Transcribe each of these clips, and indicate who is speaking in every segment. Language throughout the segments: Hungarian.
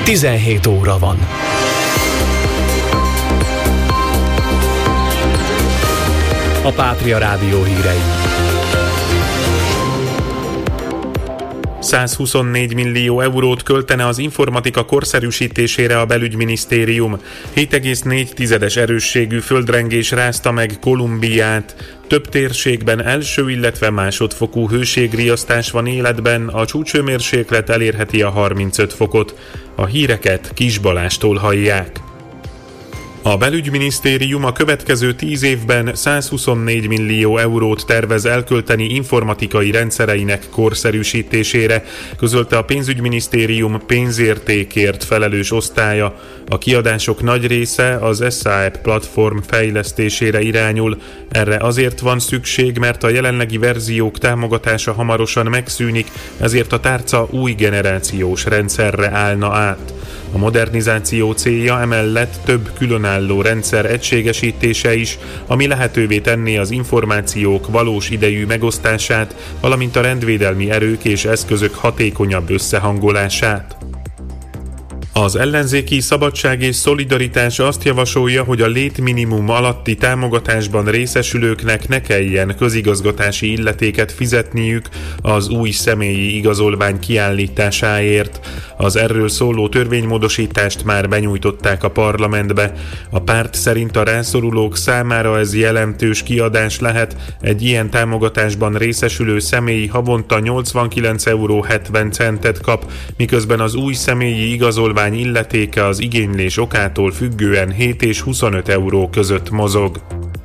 Speaker 1: 17 óra van. A Pátria Rádió hírei.
Speaker 2: 124 millió eurót költene az informatika korszerűsítésére a belügyminisztérium. 7,4 erősségű földrengés rázta meg Kolumbiát. Több térségben első, illetve másodfokú hőségriasztás van életben, a csúcshőmérséklet elérheti a 35 fokot. A híreket Kis Balástól hallják. A belügyminisztérium a következő 10 évben 124 millió eurót tervez elkölteni informatikai rendszereinek korszerűsítésére, közölte a pénzügyminisztérium pénzértékért felelős osztálya. A kiadások nagy része az SAEP platform fejlesztésére irányul. Erre azért van szükség, mert a jelenlegi verziók támogatása hamarosan megszűnik, ezért a tárca új generációs rendszerre állna át. A modernizáció célja emellett több különálló rendszer egységesítése is, ami lehetővé tenné az információk valós idejű megosztását, valamint a rendvédelmi erők és eszközök hatékonyabb összehangolását. Az ellenzéki Szabadság és Szolidaritás azt javasolja, hogy a létminimum alatti támogatásban részesülőknek ne kelljen közigazgatási illetéket fizetniük az új személyi igazolvány kiállításáért. Az erről szóló törvénymódosítást már benyújtották a parlamentbe. A párt szerint a rászorulók számára ez jelentős kiadás lehet. Egy ilyen támogatásban részesülő személy havonta 89,70 € kap, miközben az új személyi igazolvány illetéke az igénylés okától függően 7 és 25 euró között mozog.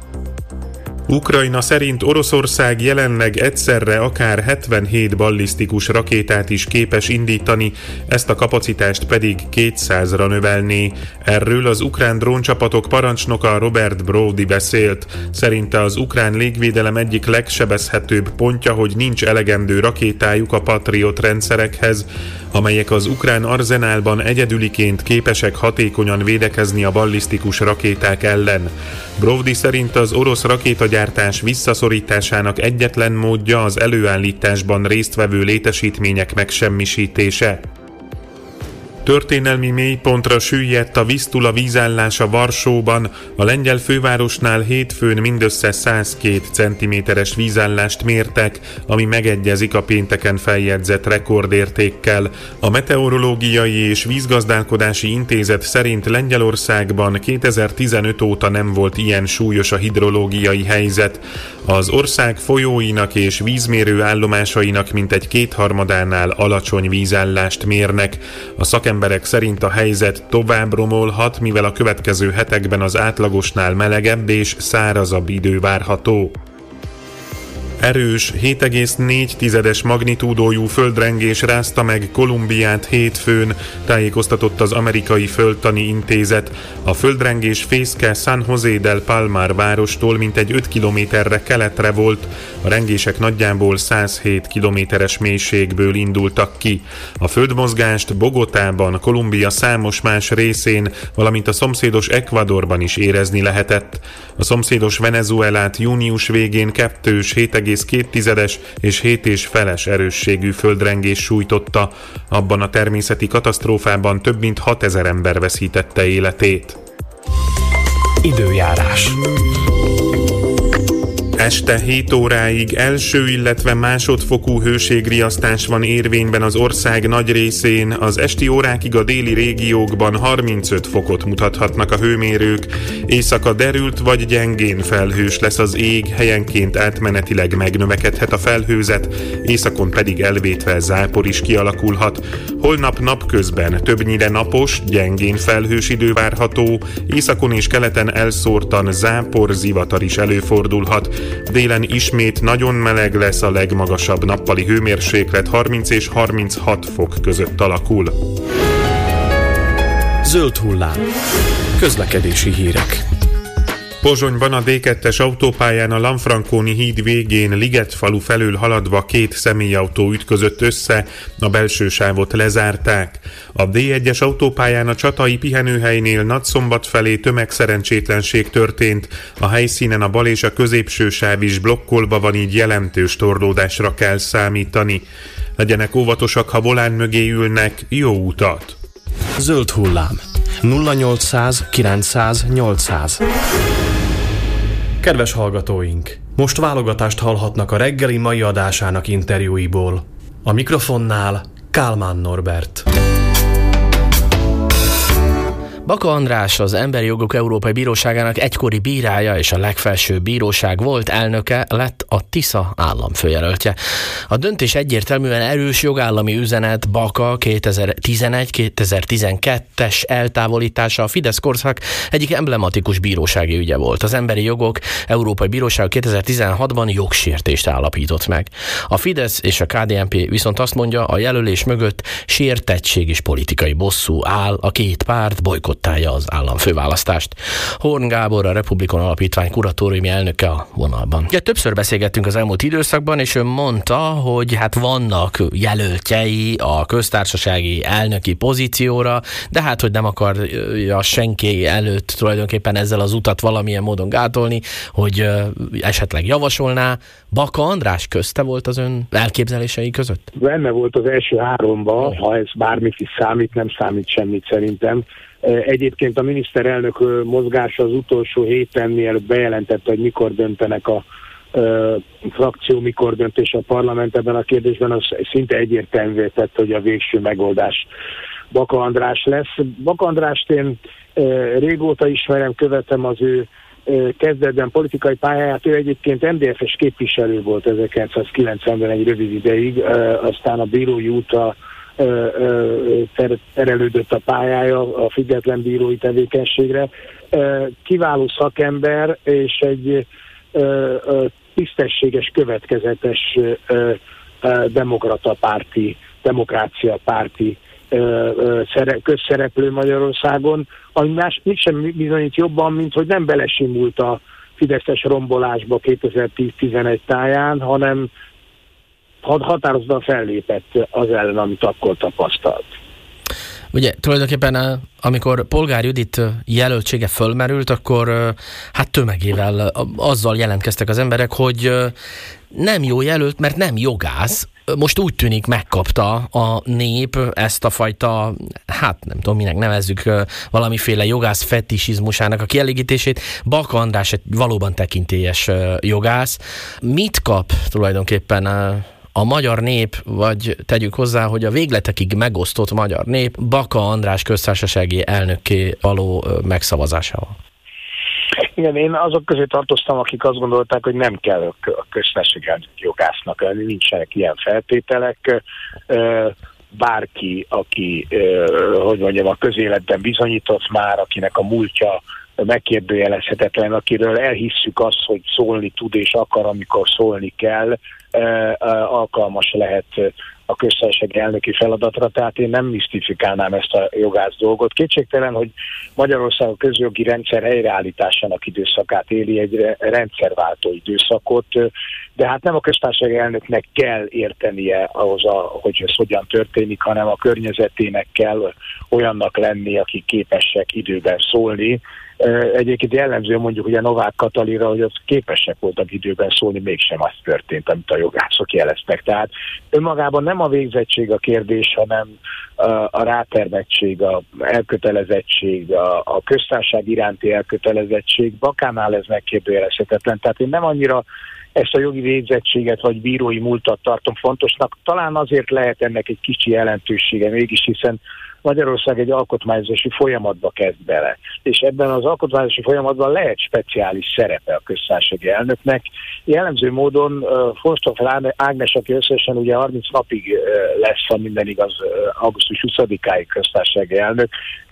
Speaker 2: Ukrajna szerint Oroszország jelenleg egyszerre akár 77 ballisztikus rakétát is képes indítani, ezt a kapacitást pedig 200-ra növelné. Erről az ukrán dróncsapatok parancsnoka Robert Brody beszélt. Szerinte az ukrán légvédelem egyik legsebezhetőbb pontja, hogy nincs elegendő rakétájuk a Patriot rendszerekhez, amelyek az ukrán arzenálban egyedüliként képesek hatékonyan védekezni a ballisztikus rakéták ellen. Brody szerint az orosz rakétagyártás visszaszorításának egyetlen módja az előállításban résztvevő létesítmények megsemmisítése. Történelmi mélypontra süllyedt a Visztula vízállása Varsóban. A lengyel fővárosnál hétfőn mindössze 102 cm-es vízállást mértek, ami megegyezik a pénteken feljegyzett rekordértékkel. A Meteorológiai és Vízgazdálkodási Intézet szerint Lengyelországban 2015 óta nem volt ilyen súlyos a hidrológiai helyzet. Az ország folyóinak és vízmérő állomásainak mintegy 2/3-ánál alacsony vízállást mérnek. A szakemberek szerint a helyzet tovább romolhat, mivel a következő hetekben az átlagosnál melegebb és szárazabb idő várható. Erős, 7,4 magnitúdójú földrengés rázta meg Kolumbiát hétfőn, tájékoztatott az Amerikai Földtani Intézet. A földrengés fészke San José del Palmar várostól mintegy 5 kilométerre keletre volt, a rengések nagyjából 107 kilométeres mélységből indultak ki. A földmozgást Bogotában, Kolumbia számos más részén, valamint a szomszédos Ecuadorban is érezni lehetett. A szomszédos Venezuelát június végén kettős, 7,2 és 7,5 erősségű földrengés sújtotta. Abban a természeti katasztrófában több mint 6000 ember veszítette életét.
Speaker 1: Időjárás.
Speaker 2: Este 7 óráig első, illetve másodfokú hőségriasztás van érvényben az ország nagy részén, az esti órákig a déli régiókban 35 fokot mutathatnak a hőmérők, éjszaka derült vagy gyengén felhős lesz az ég, helyenként átmenetileg megnövekedhet a felhőzet, északon pedig elvétve zápor is kialakulhat. Holnap napközben többnyire napos, gyengén felhős idő várható, északon és keleten elszórtan zápor, zivatar is előfordulhat. Délen ismét nagyon meleg lesz, a legmagasabb nappali hőmérséklet 30 és 36 fok között alakul.
Speaker 1: Zöld hullám. Közlekedési hírek.
Speaker 2: Pozsonyban a D2-es autópályán a Lanfranconi híd végén Ligetfalu felől haladva 2 személyautó ütközött össze, a belső sávot lezárták. A D1-es autópályán a Csatai pihenőhelynél Nagyszombat felé tömegszerencsétlenség történt, a helyszínen a bal és a középső sáv is blokkolva van, így jelentős torlódásra kell számítani. Legyenek óvatosak, ha volán mögé ülnek, jó utat!
Speaker 1: Zöld hullám. 0800 900 800. Kedves hallgatóink! Most válogatást hallhatnak a reggeli mai adásának interjúiból. A mikrofonnál Kálmán Norbert.
Speaker 3: Baka András az Emberi Jogok Európai Bíróságának egykori bírája és a legfelsőbb bíróság volt elnöke lett a Tisza államfőjelöltje. A döntés egyértelműen erős jogállami üzenet. Baka 2011-2012-es eltávolítása a Fidesz korszak egyik emblematikus bírósági ügye volt. Az Emberi Jogok Európai Bíróság 2016-ban jogsértést állapított meg. A Fidesz és a KDNP viszont azt mondja, a jelölés mögött sértettség és politikai bosszú áll, a két párt bolykottálja az államfőválasztást. Horn Gábor, a Republikon Alapítvány kuratóriumi elnöke a vonalban. Ugye többször beszélgettünk az elmúlt időszakban, és ön mondta, hogy hát vannak jelöltjei a köztársasági elnöki pozícióra, de hát, hogy nem akarja senki előtt tulajdonképpen ezzel az utat valamilyen módon gátolni, hogy esetleg javasolná. Baka András közte volt az ön elképzelései között?
Speaker 4: Benne volt az első háromba, ha ez bármit is számít, nem számít semmit szerintem. Egyébként a miniszterelnök mozgása az utolsó héten, mielőtt bejelentette, hogy mikor döntenek a frakció, mikor döntés a parlament ebben a kérdésben, az szinte egyértelművé tett, hogy a végső megoldás Baka András lesz. Baka Andrást én régóta ismerem, követem az ő kezdetben politikai pályáját. Ő egyébként MDF-es képviselő volt 1990-ben egy rövid ideig, aztán a bírói útra terelődött a pályája a független bírói tevékenységre. Kiváló szakember és egy tisztességes, következetes demokrácia párti közszereplő Magyarországon, ami más mit sem bizonyít jobban, mint hogy nem belesimult a fideszes rombolásba 2010-11 táján, hanem határozottan fellépett az ellen, amit akkor tapasztalt.
Speaker 3: Ugye tulajdonképpen amikor Polgár Judit jelöltsége fölmerült, akkor hát tömegével azzal jelentkeztek az emberek, hogy nem jó jelölt, mert nem jogász. Most úgy tűnik, megkapta a nép ezt a fajta, hát nem tudom, minek nevezzük, valamiféle jogász fetisizmusának a kielégítését. Baka András egy valóban tekintélyes jogász. Mit kap tulajdonképpen a magyar nép, vagy tegyük hozzá, hogy a végletekig megosztott magyar nép Baka András köztársasági elnökké való megszavazásával?
Speaker 4: Igen, én azok közé tartoztam, akik azt gondolták, hogy nem kell a köztársasági elnök jogásznak lenni, nincsenek ilyen feltételek. Bárki, aki, hogy mondjam, a közéletben bizonyított már, akinek a múltja megkérdőjelezhetetlen, akiről elhisszük azt, hogy szólni tud és akar, amikor szólni kell, alkalmas lehet a köztársasági elnöki feladatra, tehát én nem misztifikálnám ezt a jogász dolgot. Kétségtelen, hogy Magyarország a közjogi rendszer helyreállításának időszakát éli, egy rendszerváltó időszakot, de hát nem a köztársasági elnöknek kell értenie ahhoz, hogy ez hogyan történik, hanem a környezetének kell olyannak lenni, akik képesek időben szólni. Egyébként jellemző mondjuk ugye Novák Katalinra, hogy az képesek voltak időben szólni, mégsem az történt, amit a jogászok jeleztek. Tehát önmagában nem a végzettség a kérdés, hanem a rátermettség, a elkötelezettség, a köztársaság iránti elkötelezettség. Bakánál ez megkérdőjelezhetetlen. Tehát én nem annyira ezt a jogi végzettséget vagy bírói múltat tartom fontosnak. Talán azért lehet ennek egy kicsi jelentősége mégis, hiszen Magyarország egy alkotmányozási folyamatba kezd bele. És ebben az alkotmányozási folyamatban lehet speciális szerepe a köztársasági elnöknek. Jellemző módon Forsthoff Ágnes, aki összesen ugye 30 napig lesz, ha minden igaz, augusztus 20-áig köztársasági elnök,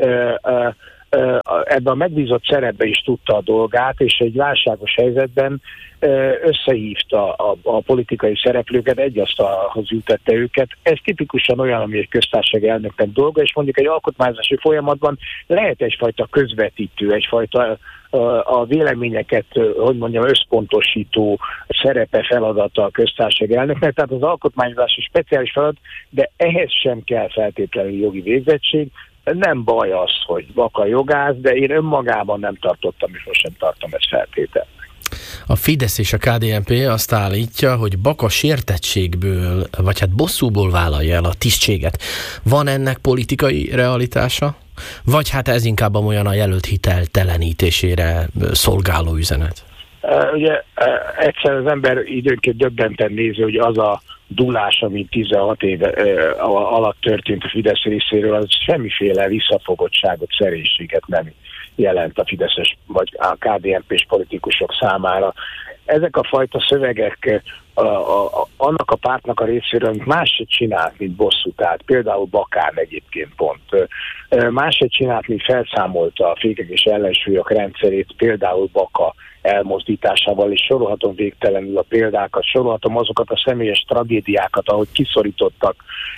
Speaker 4: ebben a megbízott szerepbe is tudta a dolgát, és egy válságos helyzetben összehívta a politikai szereplőket, egy asztalhoz ültette őket. Ez tipikusan olyan, ami egy köztársasági elnöknek dolga, és mondjuk egy alkotmányozási folyamatban lehet egyfajta közvetítő, egyfajta a véleményeket, hogy mondjam, összpontosító szerepe, feladata a köztársasági elnöknek, tehát az alkotmányozási speciális feladat, de ehhez sem kell feltétlenül jogi végzettség. Nem baj az, hogy Baka jogász, de én önmagában nem tartottam, és most sem tartom ezt feltételnek.
Speaker 3: A Fidesz és a KDNP azt állítja, hogy Baka sértettségből, vagy hát bosszúból vállalja el a tisztséget. Van ennek politikai realitása? Vagy hát ez inkább olyan a jelölt hitel telenítésére szolgáló üzenet?
Speaker 4: Ugye egyszer az ember időnként döbbenten nézi, hogy az a dulás, ami 16 év alatt történt a Fidesz részéről, az semmiféle visszafogottságot, szerénységet nem jelent a fideszes vagy a KDNP-s politikusok számára. Ezek a fajta szövegek annak a pártnak a részéről más se csinált, mint bosszút állt. Például Bakán egyébként pont. Más se csinált, mint felszámolta a fékek és ellensúlyok rendszerét, például Baka elmozdításával, és sorolhatom végtelenül a példákat, sorolhatom azokat a személyes tragédiákat, ahogy kiszorítottak,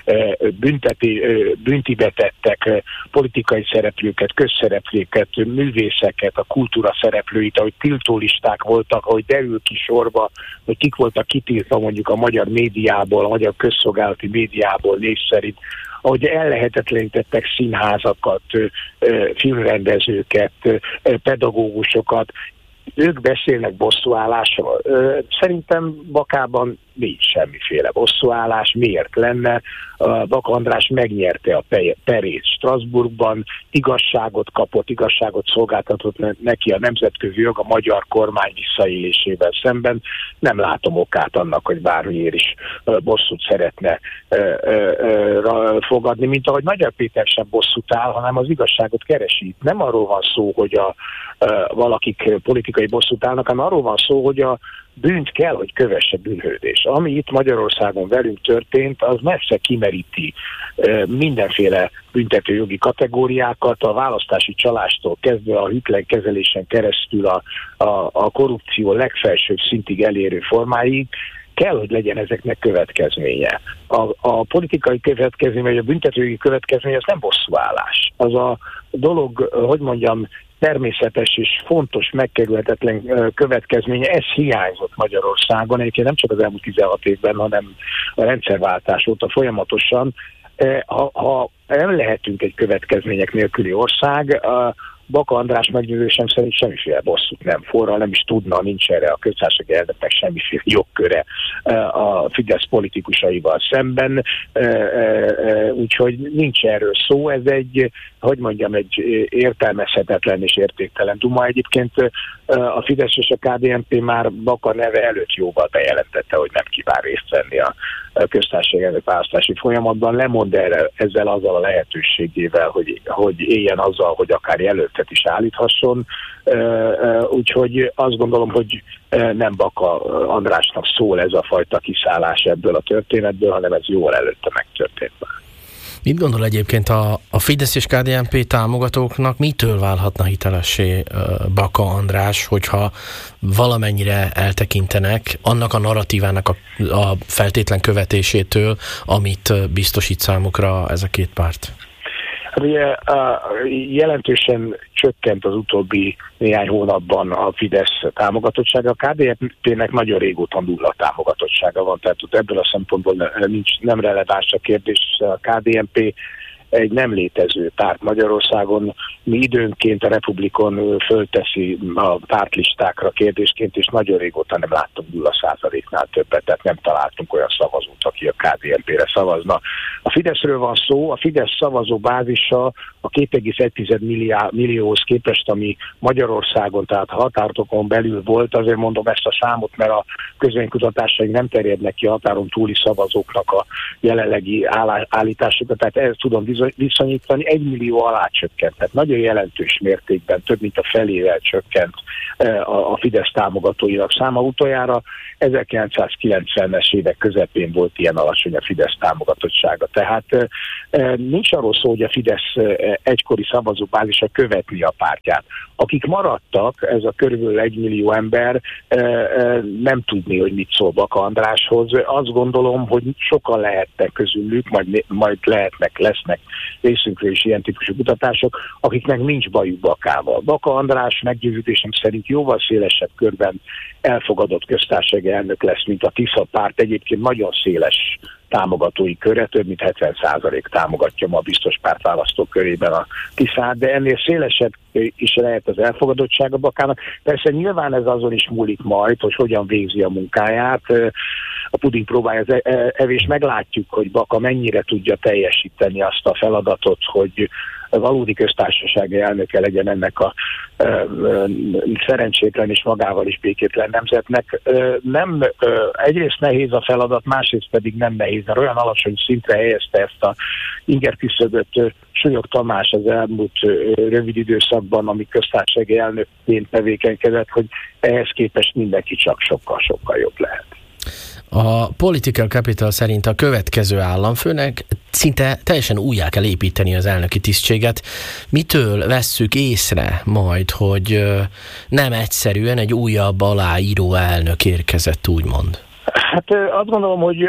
Speaker 4: büntibe tettek politikai szereplőket, közszereplőket, művészeket, a kultúra szereplőit, ahogy tiltólisták voltak, ahogy derül ki sorba, hogy kik voltak kitiltva mondjuk a magyar médiából, a magyar közszolgálati médiából név szerint, ahogy ellehetetlenítettek színházakat, filmrendezőket, pedagógusokat. Ők beszélnek bosszúállásról. Szerintem Bakában nincs semmiféle bosszúállás. Miért lenne? Baka András megnyerte a perét Strasbourgban, igazságot kapott, igazságot szolgáltatott neki a nemzetközi jog a magyar kormány visszaélésével szemben. Nem látom okát annak, hogy bármiért is bosszút szeretne fogadni, mint ahogy Magyar Péter sem bosszút áll, hanem az igazságot keresi. Nem arról van szó, hogy valakik politikai bosszút állnak, hanem arról van szó, hogy a bűnt kell, hogy kövesse bűnhődés. Ami itt Magyarországon velünk történt, az messze kimeríti mindenféle büntetőjogi kategóriákat, a választási csalástól kezdve a hűtlen kezelésen keresztül a korrupció legfelsőbb szintig elérő formáig. Kell, hogy legyen ezeknek következménye. A politikai következmény, vagy a büntetőjogi következmény, az nem bosszúállás. Az a dolog, hogy mondjam, természetes és fontos, megkerülhetetlen következménye, ez hiányzott Magyarországon, egyébként nem csak az elmúlt 16 évben, hanem a rendszerváltás óta folyamatosan. Ha nem lehetünk egy következmények nélküli ország, Baka András meggyőződésem szerint semmiféle bosszút nem forral, nem is tudna, nincs erre a köztársasági elnöknek semmiféle jogköre a Fidesz politikusaival szemben, úgyhogy nincs erről szó, ez egy, hogy mondjam, egy értelmezhetetlen és értéktelen duma. Egyébként a Fidesz és a KDNP már Baka neve előtt jóval bejelentette, hogy nem kíván részt venni a köztársasági elnök választási folyamatban, lemond ezzel azzal a lehetőségével, hogy éljen azzal, hogy akár jelöltet is állíthasson. Úgyhogy azt gondolom, hogy nem Baka Andrásnak szól ez a fajta kiszállás ebből a történetből, hanem ez jól előtte megtörtént már.
Speaker 3: Mit gondol egyébként a Fidesz és KDNP támogatóknak mitől válhatna hitelessé Baka András, hogyha valamennyire eltekintenek annak a narratívának a feltétlen követésétől, amit biztosít számukra ez a két párt?
Speaker 4: Ugye jelentősen csökkent az utóbbi néhány hónapban a Fidesz támogatottsága. A KDNP-nek nagyon régóta nulla támogatottsága van, tehát ebből a szempontból nem releváns a kérdés. A KDNP egy nem létező párt Magyarországon. Mi időnként a Republikon fölteszi a pártlistákra kérdésként, és nagyon régóta nem láttunk 0%-nál többet, tehát nem találtunk olyan szavazót, aki a KDNP-re szavazna. A Fideszről van szó, a Fidesz szavazó bázisa a 2,1 millióhoz képest, ami Magyarországon, tehát a határokon belül volt, azért mondom ezt a számot, mert a közvéleménykutatásaink nem terjednek ki a határon túli szavazóknak a jelenlegi állításokat, tehát ezt tudom viszonyítani, 1 millió alá csökkent, tehát nagyon jelentős mértékben, több mint a felével csökkent a Fidesz támogatóinak száma. Utoljára 1990-es évek közepén volt ilyen alacsony a Fidesz támogatottsága. Tehát nincs arról szó, hogy a Fidesz egykori szavazóbázisa követni a pártját. Akik maradtak, ez a körülbelül 1 millió ember, nem tudni, hogy mit szól Baka Andráshoz. Azt gondolom, hogy sokan lehetnek közülük, majd lesznek részünkről is ilyen típusú kutatások, akiknek nincs bajuk Bakával. Baka András meggyőződésem szerint jóval szélesebb körben elfogadott köztársasági elnök lesz, mint a Tisza párt egyébként nagyon széles támogatói köre, több mint 70% támogatja ma a biztos párt választók körében a Tiszát, de ennél szélesebb is lehet az elfogadottsága Bakának. Persze nyilván ez azon is múlik majd, hogy hogyan végzi a munkáját. A puding próbálja az evés, meglátjuk, hogy Baka mennyire tudja teljesíteni azt a feladatot, hogy valódi köztársasági elnöke legyen ennek a szerencsétlen és magával is békétlen nemzetnek. Egyrészt nehéz a feladat, másrészt pedig nem nehéz, mert olyan alacsony szintre helyezte ezt a ingerküszöböt Súlyog Tamás az elmúlt rövid időszakban, ami köztársasági elnökként tevékenykedett, hogy ehhez képest mindenki csak sokkal-sokkal jobb lehet.
Speaker 3: A Political Capital szerint a következő államfőnek szinte teljesen újjá kell építeni az elnöki tisztséget. Mitől vesszük észre majd, hogy nem egyszerűen egy újabb aláíró elnök érkezett, úgymond?
Speaker 4: Hát azt gondolom, hogy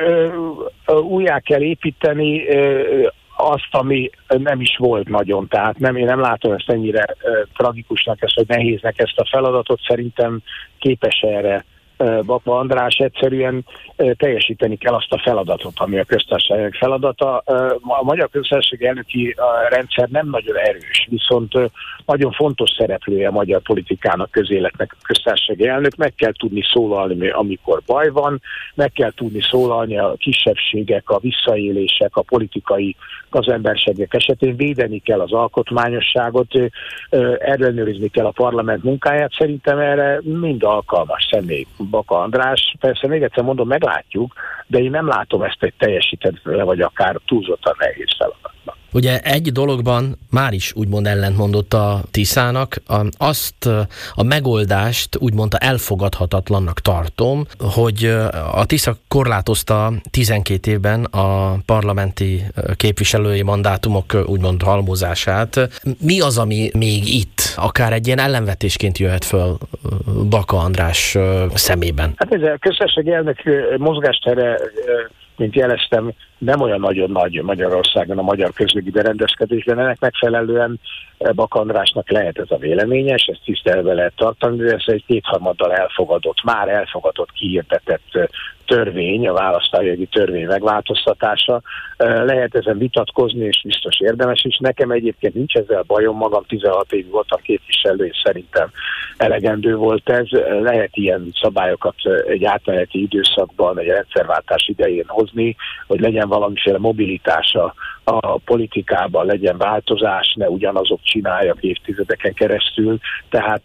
Speaker 4: újjá kell építeni azt, ami nem is volt nagyon. Tehát én nem látom ezt ennyire tragikusnak, hogy nehéznek ezt a feladatot. Szerintem képes erre Baka András, egyszerűen teljesíteni kell azt a feladatot, ami a köztársaság feladata. A magyar köztársasági elnöki rendszer nem nagyon erős, viszont nagyon fontos szereplője a magyar politikának, közéletnek a köztársasági elnök. Meg kell tudni szólalni, amikor baj van, meg kell tudni szólalni a kisebbségek, a visszaélések, a politikai gazemberségek esetén, védeni kell az alkotmányosságot, ellenőrizni kell a parlament munkáját. Szerintem erre mind alkalmas személy Baka András. Persze még egyszer mondom, meglátjuk, de én nem látom ezt egy teljesítetlen, vagy akár túlzottan nehéz feladatnak.
Speaker 3: Ugye egy dologban már is úgymond ellentmondott a Tiszának, azt a megoldást úgymond elfogadhatatlannak tartom, hogy a Tisza korlátozta 12 évben a parlamenti képviselői mandátumok úgymond halmozását. Mi az, ami még itt akár egy ilyen ellenvetésként jöhet föl Baka András szemében?
Speaker 4: Hát ez a köztársasági elnök mozgástere, mint jeleztem, nem olyan nagyon nagy Magyarországon a magyar közjogi berendezkedésben. Ennek megfelelően Baka Andrásnak lehet ez a véleménye, és ezt tiszteletben lehet tartani, de ez egy kétharmaddal már elfogadott, kihirdetett törvény, a választójogi törvény megváltoztatása. Lehet ezen vitatkozni, és biztos érdemes is. Nekem egyébként nincs ezzel bajom, magam 16 évig voltam képviselő, és szerintem elegendő volt ez. Lehet ilyen szabályokat egy átmeneti időszakban, egy rendszerváltás idején hozni, hogy legyen valamiféle mobilitása a politikában, legyen változás, ne ugyanazok csinálják évtizedeken keresztül. Tehát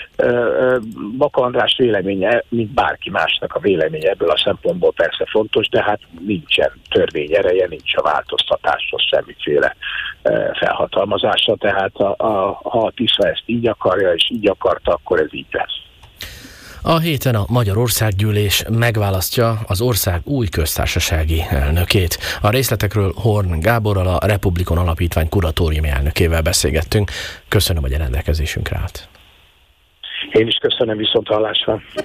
Speaker 4: Baka András véleménye, mint bárki másnak a véleménye ebből a szempontból persze fontos, de hát nincsen törvény ereje, nincs a változtatáshoz semmiféle felhatalmazása, tehát ha a Tisza ezt így akarja, és így akarta, akkor ez így lesz.
Speaker 3: A héten a Magyar Országgyűlés megválasztja az ország új köztársasági elnökét. A részletekről Horn Gáborral, a Republikon Alapítvány kuratóriumi elnökével beszélgettünk. Köszönöm, hogy a rendelkezésünkre állt.
Speaker 4: Én is köszönöm, viszonthallásra.